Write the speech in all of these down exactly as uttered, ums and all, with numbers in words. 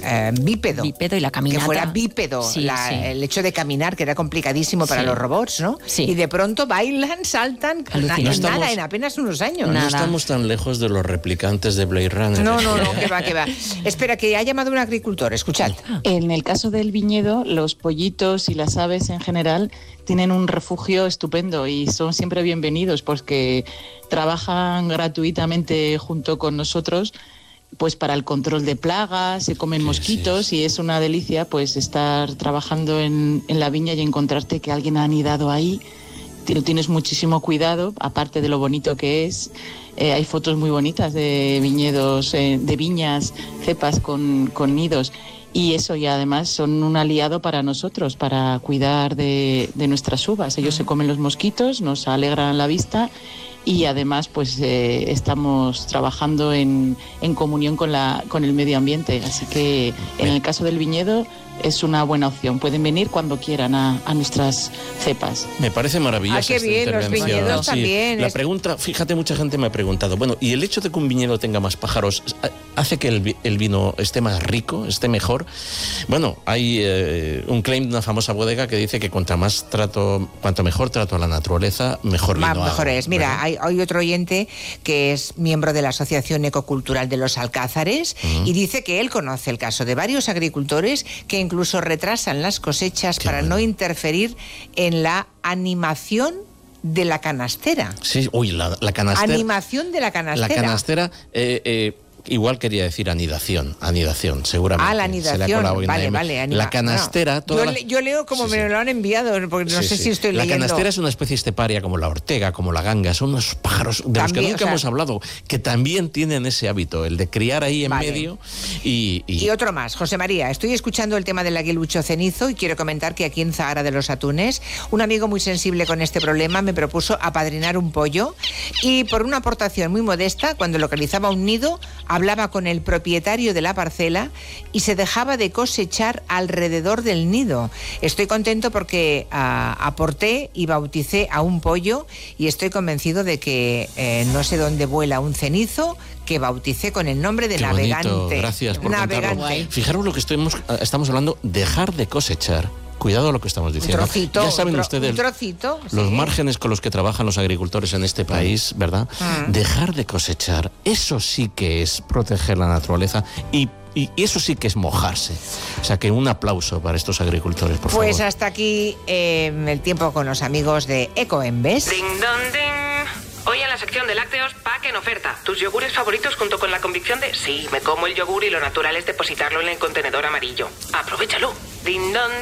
eh, bípedo. Bípedo y la caminata. Que fuera bípedo. Sí, la, sí. El hecho de caminar, que era complicadísimo para Sí. los robots, ¿no? Sí. Y de pronto bailan, saltan, Alucinante. en No estamos- nada, en apenas unos años. Nada. No estamos tan lejos de los replicantes de Blade Runner. No, no, no, que va, que va. Espera, que ha llamado un agricultor, escuchad. En el caso del viñedo, los pollitos y las aves en general tienen un refugio estupendo y son siempre bienvenidos porque trabajan gratuitamente junto con nosotros pues para el control de plagas, se comen Sí, mosquitos sí. y es una delicia pues estar trabajando en, en la viña y encontrarte que alguien ha anidado ahí. Lo tienes muchísimo cuidado, aparte de lo bonito que es. Eh, hay fotos muy bonitas de viñedos, eh, de viñas, cepas con, con nidos. Y eso, y además son un aliado para nosotros, para cuidar de, de nuestras uvas. Ellos se comen los mosquitos, nos alegran la vista y además pues eh, estamos trabajando en, en comunión con, la, con el medio ambiente. Así que en el caso del viñedo es una buena opción. Pueden venir cuando quieran a, a nuestras cepas. Me parece maravillosa Ah, qué esta bien, los intervención. viñedos también. La Es- pregunta, fíjate, mucha gente me ha preguntado, bueno, ¿y el hecho de que un viñedo tenga más pájaros hace que el, vi- el vino esté más rico, esté mejor? Bueno, hay eh, un claim de una famosa bodega que dice que cuanto más trato, cuanto mejor trato a la naturaleza, mejor vino Más hago, mejor es. Mira, ¿verdad? hay, hay otro oyente que es miembro de la Asociación Ecocultural de los Alcázares y dice que él conoce el caso de varios agricultores que incluso retrasan las cosechas Qué para bueno. no interferir en la animación de la canastera. Sí, uy, la, la canastera. Animación de la La canastera. canastera, eh, eh, igual quería decir anidación, anidación, seguramente. Ah, la Se le ha anidación. colado en Vale, la- vale. anima- La canastera, Bueno, toda yo, la- le- yo leo como Sí, me sí. lo han enviado, porque no Sí, sé sí. si estoy La leyendo. canastera es una especie esteparia como la ortega, como la ganga, son unos pájaros de los que También, nunca o sea- hemos hablado, que también tienen ese hábito, el de criar ahí en Vale. medio y... y- Y otro más, José María, estoy escuchando el tema del aguilucho cenizo y quiero comentar que aquí en Zahara de los Atunes, un amigo muy sensible con este problema me propuso apadrinar un pollo y por una aportación muy modesta, cuando localizaba un nido, hablaba con el propietario de la parcela y se dejaba de cosechar alrededor del nido. Estoy contento porque ah, aporté y bauticé a un pollo y estoy convencido de que eh, no sé dónde vuela un cenizo que bauticé con el nombre de Qué navegante. bonito, gracias por Navegante. contarlo. Fijaros lo que estamos, estamos hablando, dejar de cosechar. Cuidado a lo que estamos diciendo. trocito, ya saben un tro- ustedes un trocito, los sí. márgenes con los que trabajan los agricultores en este país, ¿verdad? Mm. Dejar de cosechar, eso sí que es proteger la naturaleza y, y eso sí que es mojarse. O sea que un aplauso para estos agricultores, por Pues favor. hasta aquí eh, el tiempo con los amigos de Ecoembes. Ding dong ding. Hoy en la sección de lácteos, pack en oferta. Tus yogures favoritos junto con la convicción de sí, me como el yogur y lo natural es depositarlo en el contenedor amarillo. Aprovéchalo. Ding dong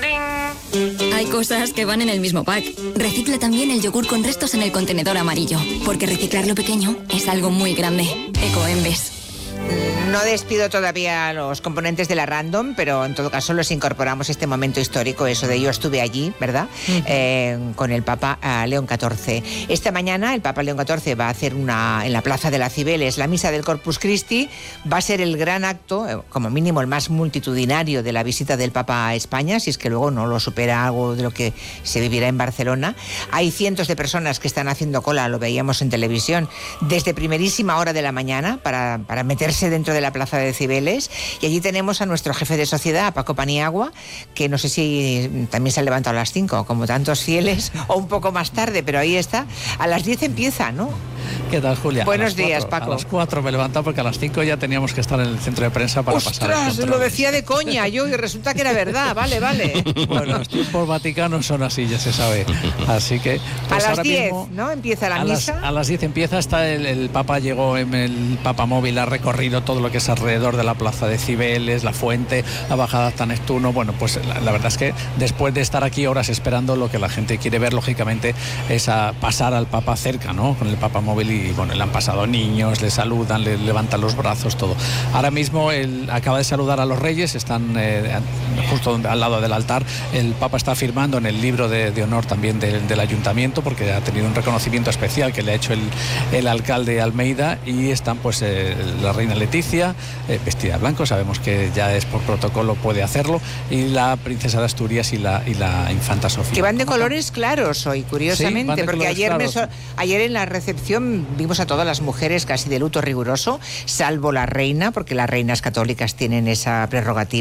ding. Hay cosas que van en el mismo pack. Recicla también el yogur con restos en el contenedor amarillo, porque reciclar lo pequeño es algo muy grande. Ecoembes. No despido todavía a los componentes de la Random, pero en todo caso los incorporamos este momento histórico, eso de yo estuve allí, ¿verdad? Eh, con el Papa eh, León catorce. Esta mañana el Papa León catorce va a hacer una en la Plaza de las Cibeles, la misa del Corpus Christi, va a ser el gran acto, eh, como mínimo el más multitudinario de la visita del Papa a España, si es que luego no lo supera algo de lo que se vivirá en Barcelona. Hay cientos de personas que están haciendo cola, lo veíamos en televisión, desde primerísima hora de la mañana para, para meterse dentro de la Plaza de Cibeles, y allí tenemos a nuestro jefe de sociedad, a Paco Paniagua, que no sé si también se ha levantado a las cinco, como tantos fieles, o un poco más tarde, pero ahí está. A las diez empieza, ¿no? ¿Qué tal, Julia? Buenos A las días, cuatro, Paco. A las cuatro me he levantado porque a las cinco ya teníamos que estar en el centro de prensa para pasar el ¡Ostras! control. Lo decía de coña yo y resulta que era verdad. Vale, vale. Bueno, los tiempos vaticanos son así, ya se sabe. Así que... pues a las ahora diez, mismo, ¿no? Empieza la a las, misa. a las diez empieza, está el, el Papa llegó en el Papa Móvil, ha recorrido todo lo que es alrededor de la Plaza de Cibeles, la Fuente, ha bajado hasta Neptuno. Bueno, pues la, la verdad es que después de estar aquí horas esperando, lo que la gente quiere ver, lógicamente, es a pasar al Papa cerca, ¿no? Con el Papa Móvil y, bueno, le han pasado niños, le saludan, le levantan los brazos, todo. Ahora mismo él acaba de saludar a los reyes, están eh, justo donde, al lado del altar. El Papa está firmando en el libro de, de honor también del, del ayuntamiento, porque ha tenido un reconocimiento especial que le ha hecho el, el alcalde Almeida, y están pues eh, la reina Leticia, eh, vestida de blanco, sabemos que ya es por protocolo, puede hacerlo, y la princesa de Asturias y la, y la infanta Sofía. Que van de colores claros hoy, curiosamente, Sí, van de porque colores ayer, me claros. so- ayer en la recepción vimos a todas las mujeres casi de luto riguroso, salvo la reina, porque las reinas católicas tienen esa prerrogativa.